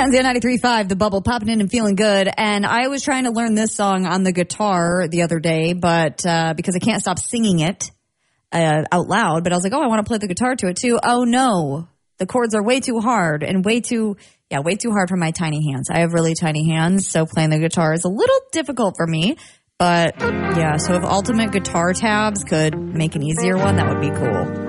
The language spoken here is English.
Kenzie on 93.5, The Bubble, popping in and feeling good. And I was trying to learn this song on the guitar the other day, but because I can't stop singing it out loud. But I was like, I want to play the guitar to it too. Oh no, the chords are way too hard and way too hard for my tiny hands. I have really tiny hands, so playing the guitar is a little difficult for me. But yeah, so if Ultimate Guitar Tabs could make an easier one, that would be cool.